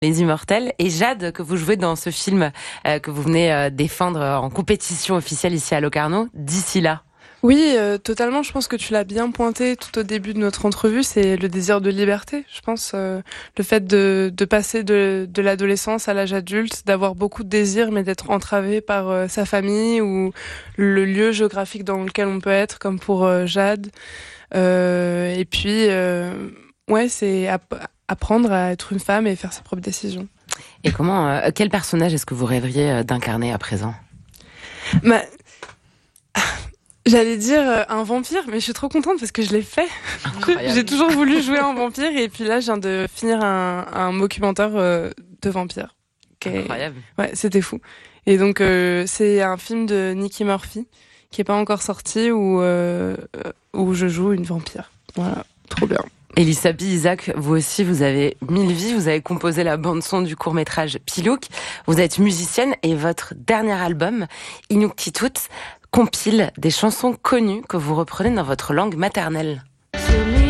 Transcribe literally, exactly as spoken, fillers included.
Les Immortels, et Jade, que vous jouez dans ce film euh, que vous venez euh, défendre en compétition officielle ici à Locarno, D'ici là. Oui, euh, totalement. Je pense que tu l'as bien pointé tout au début de notre entrevue. C'est le désir de liberté. Je pense euh, le fait de, de passer de, de l'adolescence à l'âge adulte, d'avoir beaucoup de désirs, mais d'être entravé par euh, sa famille ou le lieu géographique dans lequel on peut être, comme pour euh, Jade. Euh, et puis, euh, ouais, c'est app- apprendre à être une femme et faire ses propres décisions. Et comment, euh, quel personnage est-ce que vous rêveriez euh, d'incarner à présent ? Bah, J'allais dire euh, un vampire, mais je suis trop contente parce que je l'ai fait. Incroyable. J'ai toujours voulu jouer un vampire et puis là, je viens de finir un, un documentaire euh, de vampire. Est... Incroyable. Ouais, c'était fou. Et donc, euh, c'est un film de Nicky Murphy qui est pas encore sorti où, euh, où je joue une vampire. Voilà, trop bien. Elissa Bi, Isaac, vous aussi, vous avez mille vies, vous avez composé la bande-son du court-métrage Pilouk, vous êtes musicienne et votre dernier album, Inuktitut, compile des chansons connues que vous reprenez dans votre langue maternelle.